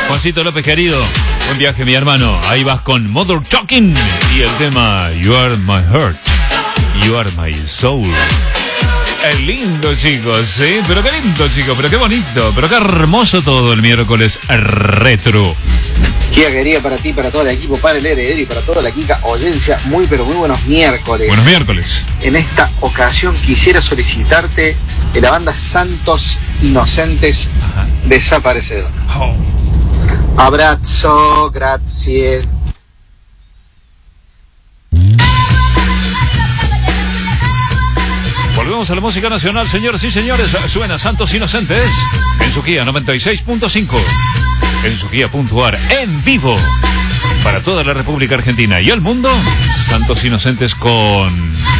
Juancito López, querido. Buen viaje, mi hermano. Ahí vas con Mother Talking y el tema You Are My Heart, You Are My Soul. Es lindo, chicos, ¿sí? Pero qué lindo, chicos, pero qué bonito, pero qué hermoso todo el miércoles retro. Kia querida, para ti, para todo el equipo, para el heredero y para toda la Kika audiencia, muy pero muy buenos miércoles. Buenos miércoles. En esta ocasión quisiera solicitarte de la banda Santos Inocentes. Ajá. Desaparecedor. Oh. Abrazo, grazie. Volvemos a la música nacional, señores y señores. Suena Santos Inocentes en su Kia 96.5, en su Kia.ar, en vivo para toda la República Argentina y el mundo. Santos Inocentes con